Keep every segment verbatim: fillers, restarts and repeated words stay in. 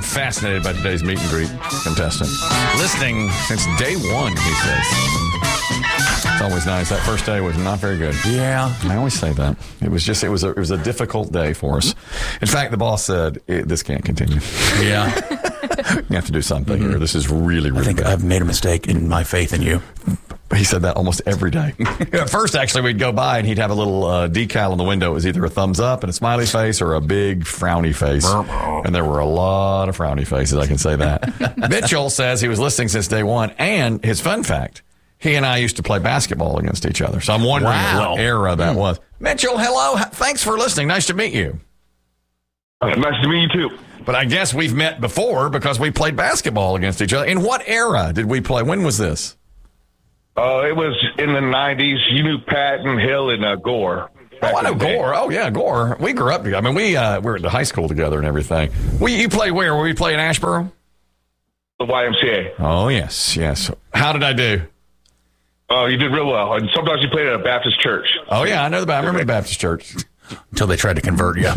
fascinated by today's meet and greet contestant. Listening since day one, he says. It's always nice. That first day was not very good. Yeah. I always say that. It was just, it was a, it was a difficult day for us. In fact, the boss said, this can't continue. Yeah. You have to do something mm-hmm. here. This is really, really I think bad. I've made a mistake in my faith in you. He said that almost every day. At first, actually, we'd go by and he'd have a little uh, decal on the window. It was either a thumbs up and a smiley face or a big frowny face. And there were a lot of frowny faces, I can say that. Mitchell says he was listening since day one. And his fun fact, he and I used to play basketball against each other. So I'm wondering wow. what era that mm. was. Mitchell, hello. Thanks for listening. Nice to meet you. Uh, nice to meet you, too. But I guess we've met before because we played basketball against each other. In what era did we play? When was this? Uh, it was in the nineties. You knew Patton, Hill, and uh, Gore. Oh, I know Gore. Oh, yeah, Gore. We grew up together. I mean, we uh, we were at the high school together and everything. We, you played where? Were we playing Asheboro? The Y M C A. Oh, yes, yes. How did I do? Oh, you did real well. And sometimes you played at a Baptist church. Oh, yeah, I know the I remember the Baptist church. Until they tried to convert you.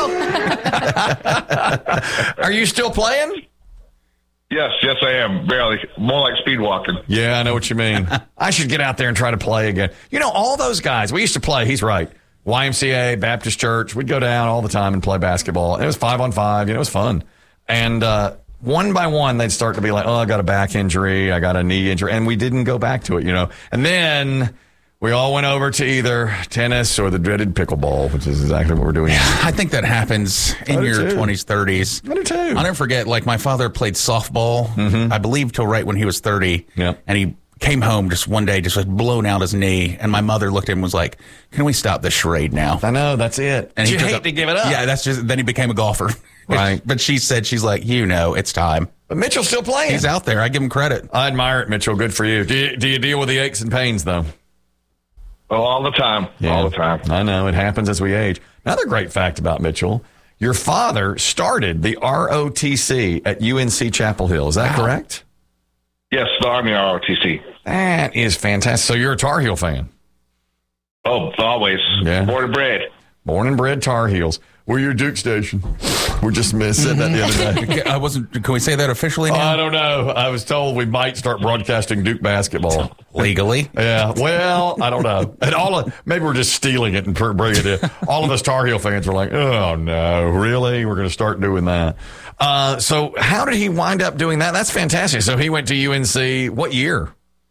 Are you still playing? Yes, yes, I am. Barely. More like speed walking. Yeah, I know what you mean. I should get out there and try to play again. You know, all those guys, we used to play, he's right, Y M C A, Baptist church. We'd go down all the time and play basketball. And it was five on five. You know, it was fun. And uh, one by one, they'd start to be like, oh, I got a back injury. I got a knee injury. And we didn't go back to it, you know. And then we all went over to either tennis or the dreaded pickleball, which is exactly what we're doing. I think that happens in your too. twenties, thirties. I do too. I'll never forget, like, my father played softball, mm-hmm. I believe, till right when he was thirty. Yep. And he came home just one day, just like blown out his knee. And my mother looked at him and was like, can we stop this charade now? I know, that's it. And you he hate up, to give it up. Yeah, that's just, then he became a golfer. Right. But she said, she's like, you know, it's time. But Mitchell's still playing. He's out there. I give him credit. I admire it, Mitchell. Good for you. Do you, do you deal with the aches and pains, though? Oh, all the time. Yeah, all the time. I know. It happens as we age. Another great fact about Mitchell, your father started the R O T C at U N C Chapel Hill. Is that wow. correct? Yes, the Army R O T C. That is fantastic. So you're a Tar Heel fan? Oh, always. Yeah. Born and bred. Born and bred Tar Heels. We're your Duke station. We just said that the other day. I wasn't. Can we say that officially now? Oh, I don't know. I was told we might start broadcasting Duke basketball legally. Yeah. Well, I don't know. And all of, maybe we're just stealing it and bringing it in. All of us Tar Heel fans were like, "Oh no, really? We're going to start doing that." Uh, so, how did he wind up doing that? That's fantastic. So he went to U N C. What year?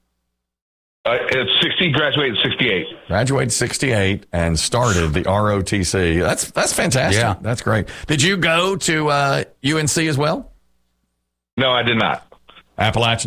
Uh, it's sixty, graduated sixty-eight. Graduated sixty-eight and started the R O T C. That's that's fantastic. Yeah. That's great. Did you go to uh, U N C as well? No, I did not. Appalachian?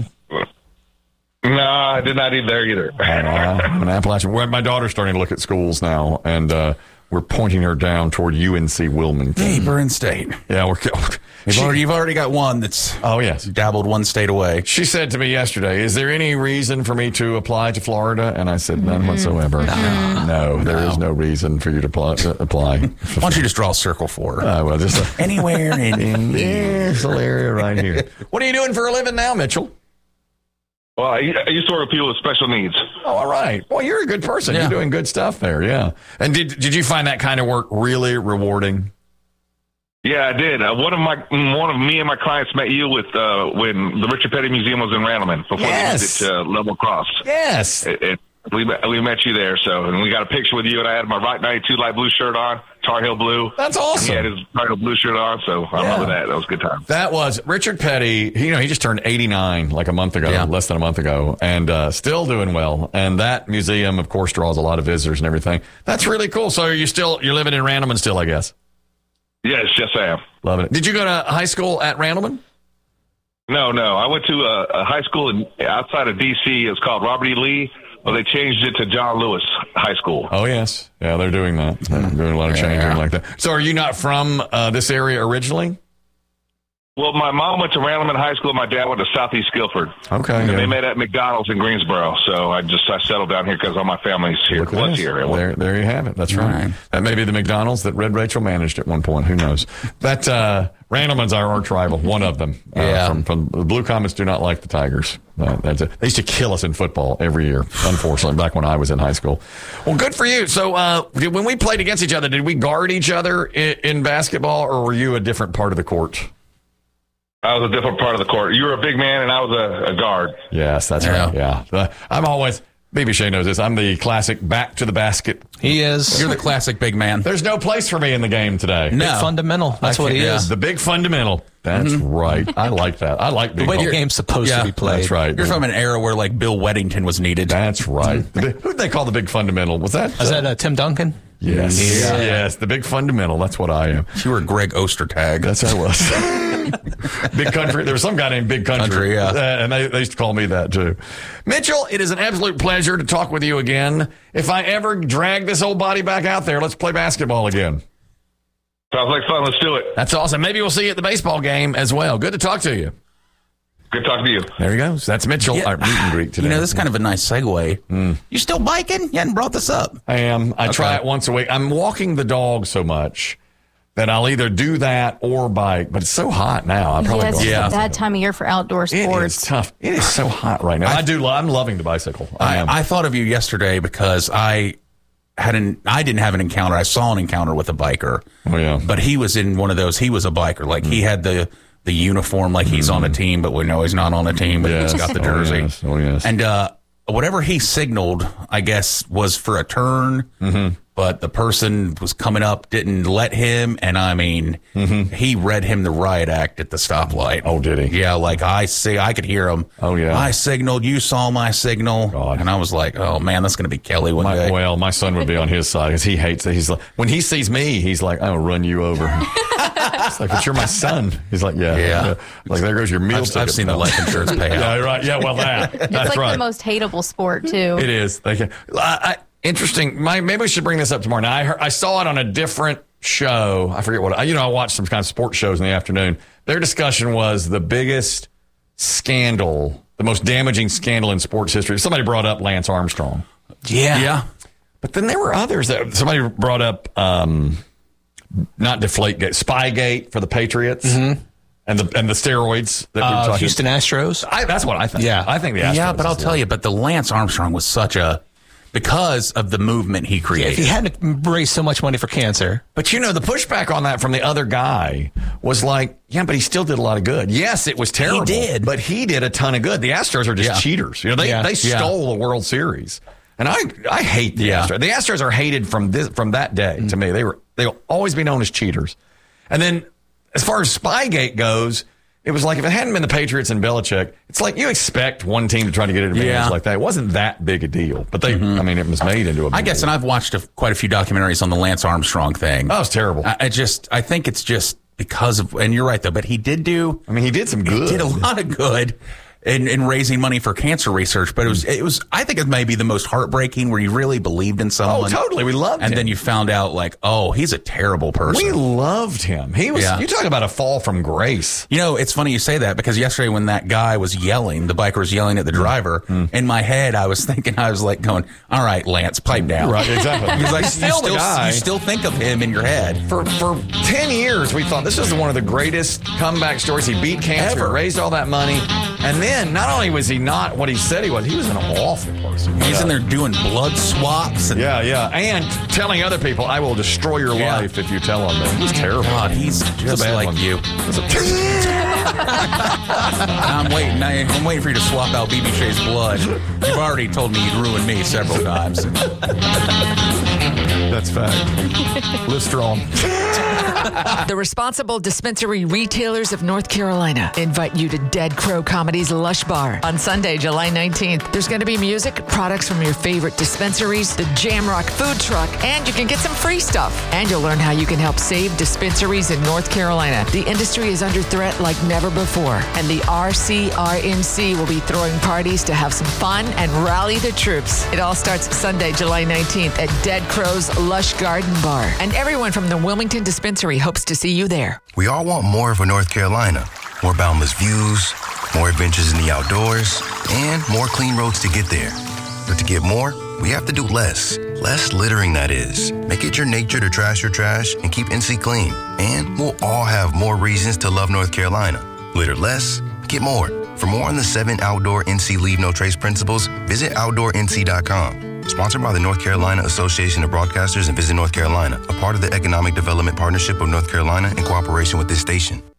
No, I did not either either. uh, I'm an Appalachian. Well, my daughter's starting to look at schools now, and uh, we're pointing her down toward U N C Wilmington. Hey, Burn State. Yeah, we're. You've, she, already, you've already got one that's oh yes dabbled one state away. She said to me yesterday, "Is there any reason for me to apply to Florida?" And I said, "None mm-hmm. whatsoever. No, no, there no. is no reason for you to apply." To apply. Why don't you just draw a circle for her? Uh, well, just uh, anywhere in, in this little area right here. What are you doing for a living now, Mitchell? Well, I, I used to work with people with special needs. Oh, all right. Well, you're a good person. Yeah. You're doing good stuff there. Yeah. And did did you find that kind of work really rewarding? Yeah, I did. Uh, one of my one of me and my clients met you with uh, when the Richard Petty Museum was in Randleman before yes. they moved it to Level Cross. Yes. It, it, we met, we met you there, so and we got a picture with you, and I had my Rock ninety-two light blue shirt on, Tar Heel blue. That's awesome. He had his Tar Heel blue shirt on, so I yeah. love that. That was a good time. That was Richard Petty. You know, he just turned eighty-nine like a month ago, yeah. less than a month ago, and uh, still doing well. And that museum, of course, draws a lot of visitors and everything. That's really cool. So are you still you're living in Randleman still, I guess? Yes, yes, I am. Loving it. Did you go to high school at Randleman? No, no. I went to a, a high school in, outside of D C. It's called Robert E. Lee. Well, they changed it to John Lewis High School. Oh, yes. Yeah, they're doing that. They're doing a lot of changing yeah. like that. So are you not from uh, this area originally? Well, my mom went to Randleman High School. My dad went to Southeast Guilford. Okay. And yeah. they met at McDonald's in Greensboro. So I just I settled down here because all my family's here. Was here. Well, there, there you have it. That's right. right. That may be the McDonald's that Red Rachel managed at one point. Who knows? That uh, Randleman's our arch rival, one of them. Uh, yeah. From, from the Blue Comets do not like the Tigers. Uh, that's it. They used to kill us in football every year, unfortunately, back when I was in high school. Well, good for you. So uh, did, when we played against each other, did we guard each other in, in basketball, or were you a different part of the court? I was a different part of the court. You were a big man, and I was a, a guard. Yes, that's Yeah. right. Yeah. Uh, I'm always, B B Shea knows this, I'm the classic back to the basket. He is. You're the classic big man. There's no place for me in the game today. No. Big fundamental. That's I what he can't- is. The big fundamental. That's right. I like that. I like The big way the fun- game's supposed Yeah, to be played. That's right. You're from an era where like Bill Weddington was needed. That's right. The big- who'd they call the big fundamental? Was that? Is that uh, Tim Duncan? Yes. Yeah. Yes. The big fundamental. That's what I am. You were Greg Ostertag. That's who I was. Big Country. There was some guy named Big Country. Country, yeah. Uh, and they, they used to call me that, too. Mitchell, it is an absolute pleasure to talk with you again. If I ever drag this old body back out there, let's play basketball again. Sounds like fun. Let's do it. That's awesome. Maybe we'll see you at the baseball game as well. Good to talk to you. Good talking to you. There he goes. That's Mitchell, Yeah. our meet and greet today. You know, this is kind of a nice segue. You still biking? You hadn't brought this up. I am. I try Okay. it once a week. I'm walking the dog so much that I'll either do that or bike, but it's so hot now. I probably Yeah, it's go- Yeah. a bad time of year for outdoor It is sports. tough. It is so hot right now. I, do. lo- I'm loving the bicycle. I, I, am. I thought of you yesterday because I had an I didn't have an encounter. I saw an encounter with a biker. Oh, yeah. But he was in one of those. He was a biker. Like he had the the uniform, like he's on a team, but we know he's not on a team. But Yes. he's got the Oh, jersey. yes. Oh, yes. And uh, whatever he signaled, I guess, was for a turn. Mm-hmm. But the person was coming up, didn't let him, and I mean, he read him the riot act at the stoplight. Oh, did he? Yeah, like I see, I could hear him. Oh, yeah. I signaled, you saw my signal, God. and I was like, oh man, that's gonna be Kelly one My, day. well, my son would be on his side because he hates it. He's like, when he sees me, he's like, "I'll run you over." It's like, but you're my son. He's like, "Yeah, Yeah. Like there goes your meal I've, ticket. I've seen the fella. life insurance payout. Yeah, right. Yeah, well, that. That's It's like right. the most hateable sport, too. It is. They can, I, I, interesting. My, maybe we should bring this up tomorrow. Now, I heard, I saw it on a different show. I forget what. You know, I watched some kind of sports shows in the afternoon. Their discussion was the biggest scandal, the most damaging scandal in sports history. Somebody brought up Lance Armstrong, Yeah, yeah. but then there were others that somebody brought up. Um, not Deflategate, Spygate for the Patriots, and the and the steroids that we were Uh, talking. Houston Astros. I, that's what I think. Yeah. I think the Astros. Yeah, but I'll is tell the- you, but the Lance Armstrong was such a because of the movement he created. If he hadn't raised so much money for cancer, But you know, the pushback on that from the other guy was like, yeah, but he still did a lot of good. Yes, it was terrible. did. But he did a ton of good. The Astros are just Yeah. cheaters. You know, they, Yeah. they Yeah. stole the World Series. And I I hate the Yeah. Astros. The Astros are hated from this from that day to me. They were they'll always be known as cheaters. And then as far as Spygate goes, it was like if it hadn't been the Patriots and Belichick, it's like you expect one team to try to get an advantage Yeah. like that. It wasn't that big a deal. But they I mean, it was made into a big I guess, deal. and I've watched a, quite a few documentaries on the Lance Armstrong thing. Oh, it's terrible. I, I just, I think it's just because of, and you're right though, but he did do, I mean, he did some good. he did a lot of good in, in raising money for cancer research. But it was, it was, I think it may be the most heartbreaking where you really believed in someone. Oh, totally. We loved and him. then you found out like, oh, he's a terrible person. We loved him. He was. Yeah. You talk about a fall from grace. You know, it's funny you say that because yesterday when that guy was yelling, the biker was yelling at the driver, in my head I was thinking, I was like going, all right, Lance, pipe down. Right, exactly. He's like, He's you still the still, guy. you still think of him in your head. For for ten years, we thought this was one of the greatest comeback stories. He beat cancer, Ever. raised all that money, and then not only was he not what he said he was, he was an awful person. He's yeah. in there doing blood swaps. And, Yeah, yeah, and telling other people, "I will destroy your Yeah. life if you tell on me." He was terrible. God, he's He's a just bad like one. you. He's a- I'm waiting. I, I'm waiting for you to swap out B B Shea's blood. You've already told me you'd ruin me several times. That's fact. Live strong. The Responsible Dispensary Retailers of North Carolina invite you to Dead Crow Comedy's Lush Bar on Sunday, July nineteenth. There's going to be music, products from your favorite dispensaries, the Jamrock food truck, and you can get some free stuff. And you'll learn how you can help save dispensaries in North Carolina. The industry is under threat like never before, and the R C R N C will be throwing parties to have some fun and rally the troops. It all starts Sunday, July nineteenth at Dead Crow's Lush Garden Bar. And everyone from the Wilmington Dispensary hopes to see you there. We all want more for North Carolina. More boundless views, more adventures in the outdoors, and more clean roads to get there. But to get more, we have to do less. Less littering, that is. Make it your nature to trash your trash and keep N C clean. And we'll all have more reasons to love North Carolina. Litter less, get more. For more on the seven outdoor N C Leave No Trace principles, visit outdoor N C dot com. Sponsored by the North Carolina Association of Broadcasters and Visit North Carolina, a part of the Economic Development Partnership of North Carolina in cooperation with this station.